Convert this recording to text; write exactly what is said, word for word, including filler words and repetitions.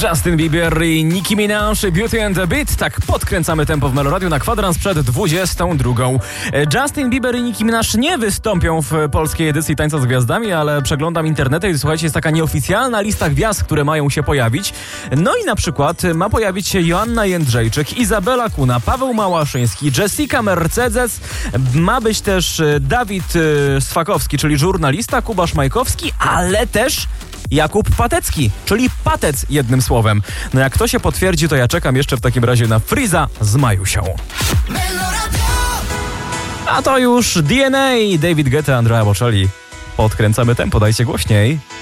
Justin Bieber i Nicki Minaj, Beauty and the Beat. Tak podkręcamy tempo w Meloradiu na kwadrans przed dwudziestą drugą. Justin Bieber i Nicki Minaj nie wystąpią w polskiej edycji Tańca z Gwiazdami, ale przeglądam internety i słuchajcie, jest taka nieoficjalna lista gwiazd, które mają się pojawić. No i na przykład ma pojawić się Joanna Jędrzejczyk, Izabela Kuna, Paweł Małaszyński, Jessica Mercedes, ma być też Dawid Swakowski, czyli żurnalista, Kuba Szmajkowski, ale też Jakub Patecki, czyli Patec jednym słowem. No jak to się potwierdzi, to ja czekam jeszcze w takim razie na Freeza z Majusią. A to już D N A, David Guetta, Andrea Bocelli. Podkręcamy tempo, dajcie głośniej.